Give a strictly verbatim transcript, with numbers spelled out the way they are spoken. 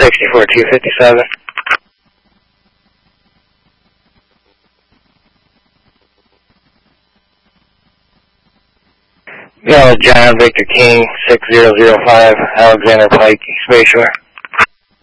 sixty-four two fifty-seven. Yeah, John Victor King, six zero zero five, Alexander Pike, Space Shore.